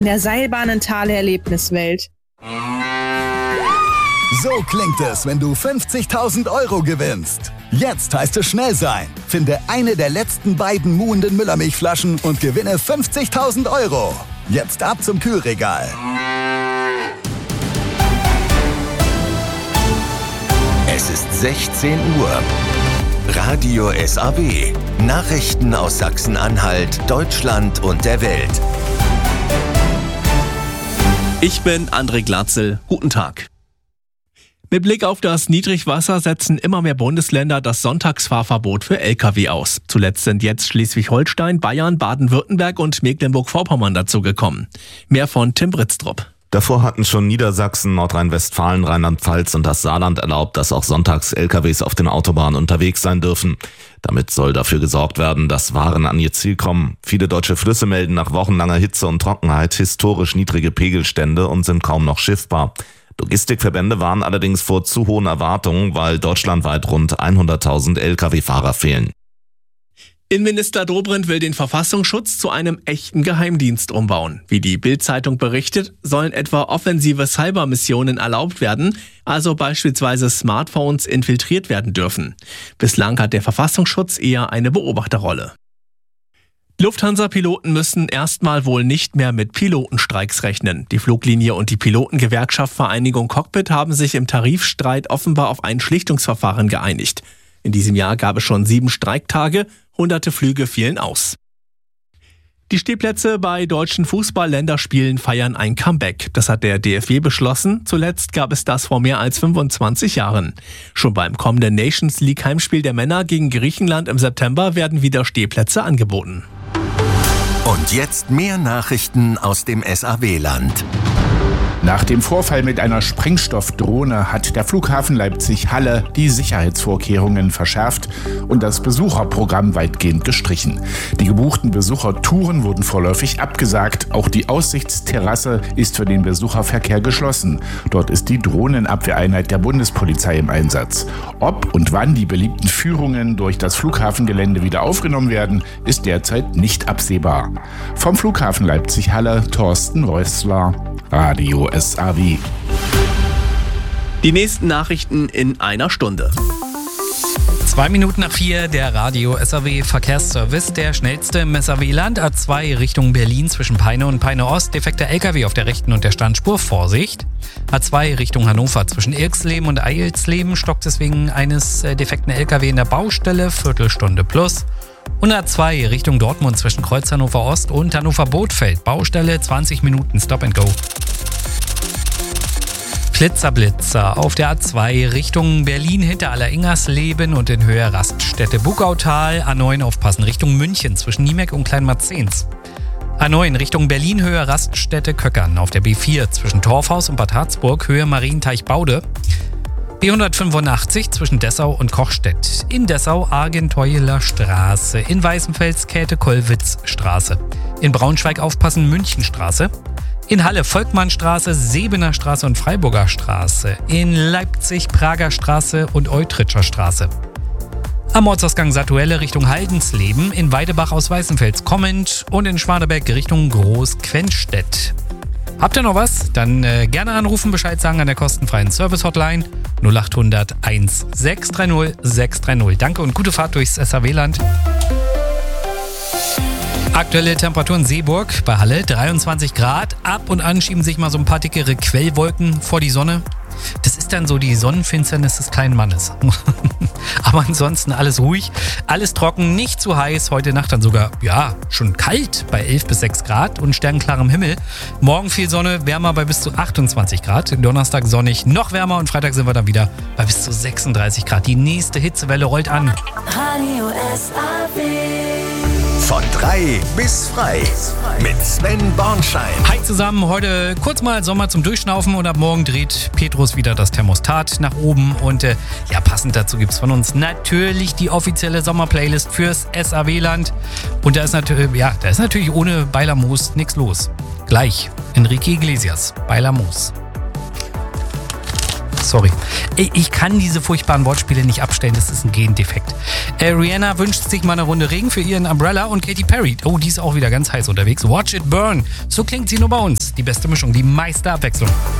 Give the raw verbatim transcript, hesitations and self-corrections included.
in der Seilbahnen-Tal-Erlebniswelt. So klingt es, wenn du fünfzigtausend Euro gewinnst. Jetzt heißt es schnell sein. Finde eine der letzten beiden muhenden Müllermilchflaschen und gewinne fünfzigtausend Euro. Jetzt ab zum Kühlregal. Es ist sechzehn Uhr. Radio S A W. Nachrichten aus Sachsen-Anhalt, Deutschland und der Welt. Ich bin André Glatzel. Guten Tag. Mit Blick auf das Niedrigwasser setzen immer mehr Bundesländer das Sonntagsfahrverbot für L K W aus. Zuletzt sind jetzt Schleswig-Holstein, Bayern, Baden-Württemberg und Mecklenburg-Vorpommern dazugekommen. Mehr von Tim Britztrup. Davor hatten schon Niedersachsen, Nordrhein-Westfalen, Rheinland-Pfalz und das Saarland erlaubt, dass auch sonntags L K Ws auf den Autobahnen unterwegs sein dürfen. Damit soll dafür gesorgt werden, dass Waren an ihr Ziel kommen. Viele deutsche Flüsse melden nach wochenlanger Hitze und Trockenheit historisch niedrige Pegelstände und sind kaum noch schiffbar. Logistikverbände warnen allerdings vor zu hohen Erwartungen, weil deutschlandweit rund hunderttausend L K W-Fahrer fehlen. Innenminister Dobrindt will den Verfassungsschutz zu einem echten Geheimdienst umbauen. Wie die Bild-Zeitung berichtet, sollen etwa offensive Cybermissionen erlaubt werden, also beispielsweise Smartphones infiltriert werden dürfen. Bislang hat der Verfassungsschutz eher eine Beobachterrolle. Lufthansa-Piloten müssen erstmal wohl nicht mehr mit Pilotenstreiks rechnen. Die Fluglinie und die Pilotengewerkschaft Vereinigung Cockpit haben sich im Tarifstreit offenbar auf ein Schlichtungsverfahren geeinigt. In diesem Jahr gab es schon sieben Streiktage, hunderte Flüge fielen aus. Die Stehplätze bei deutschen Fußball-Länderspielen feiern ein Comeback. Das hat der D F B beschlossen. Zuletzt gab es das vor mehr als fünfundzwanzig Jahren. Schon beim kommenden Nations League Heimspiel der Männer gegen Griechenland im September werden wieder Stehplätze angeboten. Und jetzt mehr Nachrichten aus dem S A W-Land. Nach dem Vorfall mit einer Sprengstoffdrohne hat der Flughafen Leipzig-Halle die Sicherheitsvorkehrungen verschärft und das Besucherprogramm weitgehend gestrichen. Die gebuchten Besuchertouren wurden vorläufig abgesagt. Auch die Aussichtsterrasse ist für den Besucherverkehr geschlossen. Dort ist die Drohnenabwehreinheit der Bundespolizei im Einsatz. Ob und wann die beliebten Führungen durch das Flughafengelände wieder aufgenommen werden, ist derzeit nicht absehbar. Vom Flughafen Leipzig-Halle, Thorsten Reussler, Radio S A W. Die nächsten Nachrichten in einer Stunde. Zwei Minuten nach vier, der Radio S A W Verkehrsservice, der schnellste im S A W-Land. A zwei Richtung Berlin zwischen Peine und Peine Ost, defekter L K W auf der rechten und der Standspur, Vorsicht. A zwei Richtung Hannover zwischen Irksleben und Eilsleben, stockt es wegen eines defekten L K W in der Baustelle, Viertelstunde plus. Und A zwei Richtung Dortmund zwischen Kreuz Hannover Ost und Hannover Bothfeld, Baustelle, zwanzig Minuten Stop and Go. Blitzer, Blitzer auf der A zwei Richtung Berlin hinter Alleringersleben und in Höhe Raststätte Bugautal. A neun aufpassen Richtung München zwischen Niemek und Kleinmarzens. A neun Richtung Berlin Höhe Raststätte Köckern auf der B vier zwischen Torfhaus und Bad Harzburg Höhe Marienteich-Baude. B hundertfünfundachtzig zwischen Dessau und Kochstedt. In Dessau Argenteueler Straße. In Weißenfels Käthe-Kollwitz-Straße. In Braunschweig aufpassen Münchenstraße. In Halle Volkmannstraße, Sebener Straße und Freiburger Straße. In Leipzig Prager Straße und Eutritscher Straße. Am Ortsausgang Satuelle Richtung Haldensleben. In Weidebach aus Weißenfels kommend. Und in Schwanebeck Richtung Groß-Quenstedt. Habt ihr noch was? Dann äh, gerne anrufen, Bescheid sagen an der kostenfreien Service-Hotline null acht hundert eins sechs drei null sechs drei null. Danke und gute Fahrt durchs S A W-Land. Aktuelle Temperaturen Seeburg bei Halle dreiundzwanzig Grad. Ab und an schieben sich mal so ein paar dickere Quellwolken vor die Sonne. Das ist dann so die Sonnenfinsternis des kleinen Mannes. Aber ansonsten alles ruhig, alles trocken, nicht zu heiß. Heute Nacht dann sogar, ja, schon kalt bei elf bis sechs Grad und sternklarem Himmel. Morgen viel Sonne, wärmer bei bis zu achtundzwanzig Grad. Donnerstag sonnig, noch wärmer und Freitag sind wir dann wieder bei bis zu sechsunddreißig Grad. Die nächste Hitzewelle rollt an. Radio S A W. Von drei bis frei mit Sven Bornschein. Hi zusammen, heute kurz mal Sommer zum Durchschnaufen und ab morgen dreht Petrus wieder das Thermostat nach oben. Und äh, ja, passend dazu gibt es von uns natürlich die offizielle Sommerplaylist fürs S A W-Land. Und da ist, natür- ja, da ist natürlich ohne Bailamos nichts los. Gleich Enrique Iglesias, Bailamos. Sorry. Ich kann diese furchtbaren Wortspiele nicht abstellen, das ist ein Gendefekt. Äh, Rihanna wünscht sich mal eine Runde Regen für ihren Umbrella und Katy Perry. Oh, die ist auch wieder ganz heiß unterwegs. Watch it burn. So klingt sie nur bei uns. Die beste Mischung, die meiste Abwechslung.